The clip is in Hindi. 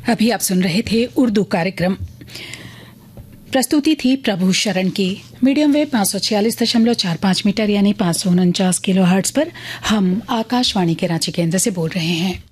अभी आप सुन रहे थे उर्दू कार्यक्रम। प्रस्तुति थी प्रभु शरण की। मीडियम वेव 546.45 मीटर यानी 549 किलोहर्ट्ज पर हम आकाशवाणी के रांची केंद्र से बोल रहे हैं।